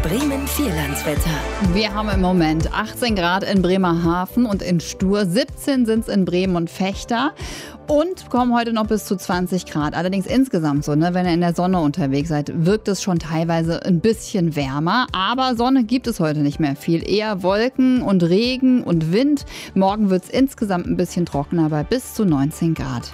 Bremen Vierlandswetter. Wir haben im Moment 18 Grad in Bremerhaven und in Stur, 17 sind es in Bremen und Vechta und kommen heute noch bis zu 20 Grad. Allerdings insgesamt so, wenn ihr in der Sonne unterwegs seid, wirkt es schon teilweise ein bisschen wärmer. Aber Sonne gibt es heute nicht mehr viel. Eher Wolken und Regen und Wind. Morgen wird es insgesamt ein bisschen trockener bei bis zu 19 Grad.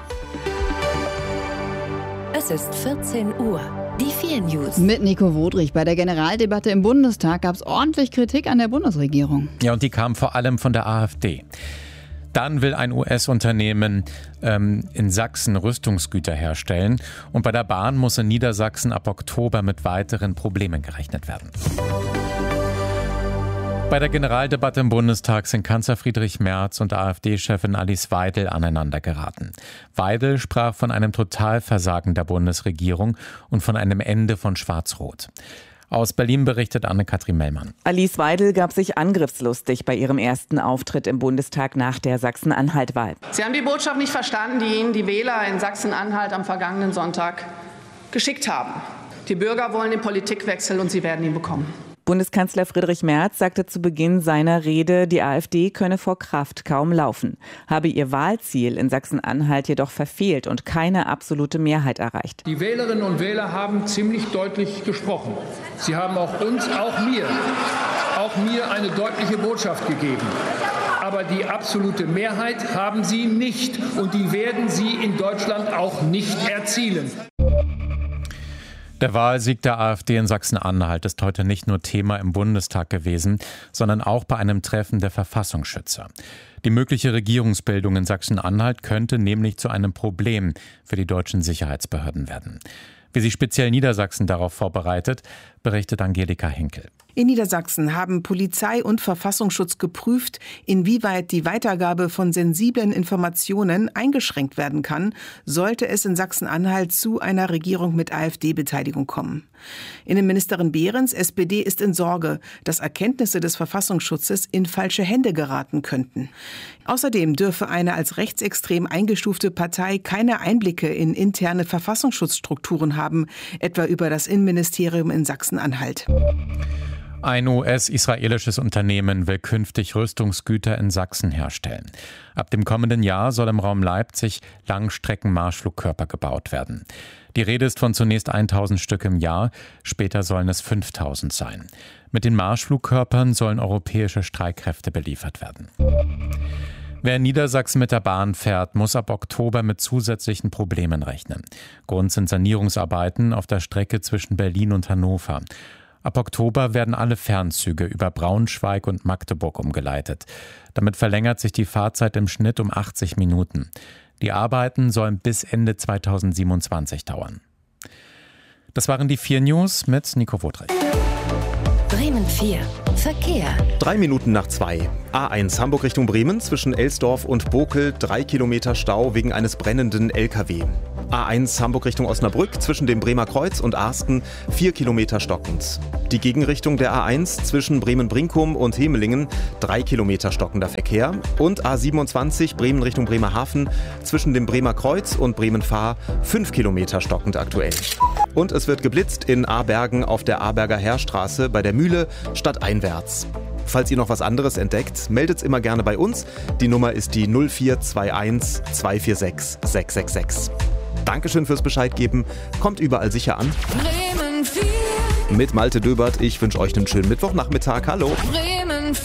Es ist 14 Uhr. Die 4 News. Mit Nico Wodrich. Bei der Generaldebatte im Bundestag gab es ordentlich Kritik an der Bundesregierung. Ja, und die kam vor allem von der AfD. Dann will ein US-Unternehmen in Sachsen Rüstungsgüter herstellen. Und bei der Bahn muss in Niedersachsen ab Oktober mit weiteren Problemen gerechnet werden. Bei der Generaldebatte im Bundestag sind Kanzler Friedrich Merz und AfD-Chefin Alice Weidel aneinander geraten. Weidel sprach von einem Totalversagen der Bundesregierung und von einem Ende von Schwarz-Rot. Aus Berlin berichtet Anne-Kathrin Mellmann. Alice Weidel gab sich angriffslustig bei ihrem ersten Auftritt im Bundestag nach der Sachsen-Anhalt-Wahl. Sie haben die Botschaft nicht verstanden, die Ihnen die Wähler in Sachsen-Anhalt am vergangenen Sonntag geschickt haben. Die Bürger wollen den Politikwechsel und sie werden ihn bekommen. Bundeskanzler Friedrich Merz sagte zu Beginn seiner Rede, die AfD könne vor Kraft kaum laufen, habe ihr Wahlziel in Sachsen-Anhalt jedoch verfehlt und keine absolute Mehrheit erreicht. Die Wählerinnen und Wähler haben ziemlich deutlich gesprochen. Sie haben auch uns, auch mir eine deutliche Botschaft gegeben. Aber die absolute Mehrheit haben sie nicht und die werden sie in Deutschland auch nicht erzielen. Der Wahlsieg der AfD in Sachsen-Anhalt ist heute nicht nur Thema im Bundestag gewesen, sondern auch bei einem Treffen der Verfassungsschützer. Die mögliche Regierungsbildung in Sachsen-Anhalt könnte nämlich zu einem Problem für die deutschen Sicherheitsbehörden werden. Wie sich speziell Niedersachsen darauf vorbereitet, berichtet Angelika Hinkel. In Niedersachsen haben Polizei und Verfassungsschutz geprüft, inwieweit die Weitergabe von sensiblen Informationen eingeschränkt werden kann, sollte es in Sachsen-Anhalt zu einer Regierung mit AfD-Beteiligung kommen. Innenministerin Behrens, SPD, ist in Sorge, dass Erkenntnisse des Verfassungsschutzes in falsche Hände geraten könnten. Außerdem dürfe eine als rechtsextrem eingestufte Partei keine Einblicke in interne Verfassungsschutzstrukturen haben, etwa über das Innenministerium in Sachsen-Anhalt. Ein US-israelisches Unternehmen will künftig Rüstungsgüter in Sachsen herstellen. Ab dem kommenden Jahr soll im Raum Leipzig Langstrecken-Marschflugkörper gebaut werden. Die Rede ist von zunächst 1000 Stück im Jahr, später sollen es 5000 sein. Mit den Marschflugkörpern sollen europäische Streitkräfte beliefert werden. Wer in Niedersachsen mit der Bahn fährt, muss ab Oktober mit zusätzlichen Problemen rechnen. Grund sind Sanierungsarbeiten auf der Strecke zwischen Berlin und Hannover. Ab Oktober werden alle Fernzüge über Braunschweig und Magdeburg umgeleitet. Damit verlängert sich die Fahrzeit im Schnitt um 80 Minuten. Die Arbeiten sollen bis Ende 2027 dauern. Das waren die 4 News mit Nico Wodrich. Bremen 4. Verkehr. 3 Minuten nach 2. A1 Hamburg Richtung Bremen zwischen Elsdorf und Bokel 3 Kilometer Stau wegen eines brennenden LKW. A1 Hamburg Richtung Osnabrück zwischen dem Bremer Kreuz und Arsten 4 Kilometer stockend. Die Gegenrichtung der A1 zwischen Bremen-Brinkum und Hemelingen 3 Kilometer stockender Verkehr. Und A27 Bremen Richtung Bremerhaven zwischen dem Bremer Kreuz und Bremen-Fahr 5 Kilometer stockend aktuell. Und es wird geblitzt in Abergen auf der Aberger Heerstraße bei der Mühle stadteinwärts. Falls ihr noch was anderes entdeckt, meldet's immer gerne bei uns. Die Nummer ist die 0421 246 666. Dankeschön fürs Bescheid geben. Kommt überall sicher an. Bremen 4. Mit Malte Döbert. Ich wünsche euch einen schönen Mittwochnachmittag. Hallo. Bremen